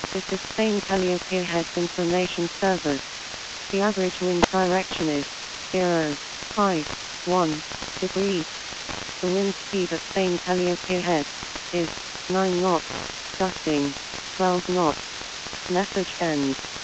This is Spain Calliope Heads Information Service. The average wind direction is 0, high, 1 degrees. The wind speed at Spain Calliope Heads is 9 knots, gusting 12 knots. Message ends.